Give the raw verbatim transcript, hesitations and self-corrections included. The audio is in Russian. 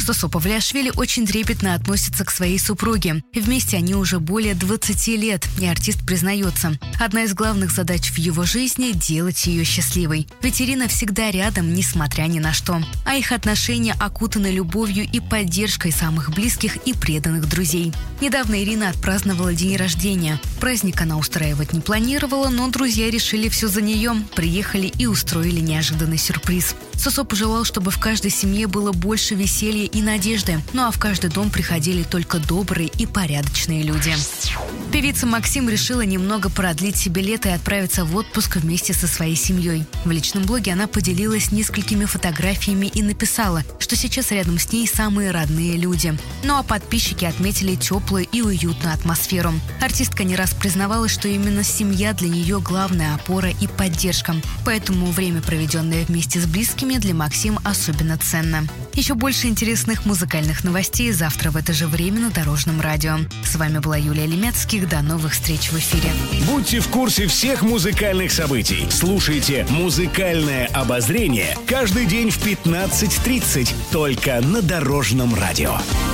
Сосо Павлиашвили очень трепетно относится к своей супруге. Вместе они уже более двадцати лет, и артист признается, одна из главных задач в его жизни – делать ее счастливой. Ведь Ирина всегда рядом, несмотря ни на что. А их отношения окутаны любовью и поддержкой самых близких и преданных друзей. Недавно Ирина отпраздновала день рождения. Праздник она устраивать не планировала, но друзья решили все за нее. Приехали и устроили неожиданный сюрприз. Сосо пожелал, чтобы в каждой семье было больше веселья и надежды, ну а в каждый дом приходили только добрые и порядочные люди. Певица Максим решила немного продлить себе лето и отправиться в отпуск вместе со своей семьей. В личном блоге она поделилась несколькими фотографиями и написала, что сейчас рядом с ней самые родные люди. Ну а подписчики отметили теплую и уютную атмосферу. Артистка не раз признавалась, что именно семья для нее главная опора и поддержка. Поэтому время, проведенное вместе с близкими, для Максим особенно ценно. Еще больше интересных музыкальных новостей завтра в это же время на Дорожном радио. С вами была Юлия Лемецких. До новых встреч в эфире. Будьте в курсе всех музыкальных событий. Слушайте «Музыкальное обозрение» каждый день в пятнадцать тридцать только на Дорожном радио.